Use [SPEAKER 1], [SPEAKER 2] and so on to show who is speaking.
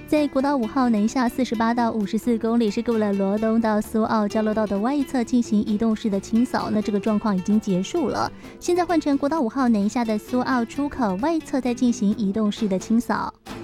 [SPEAKER 1] 在国道5号南下48到54公里，是为了罗东到苏澳交流道的外侧进行移动式的清扫，那这个状况已经结束了。现在换成国道5号南下的苏澳出口外侧再进行移动式的清扫。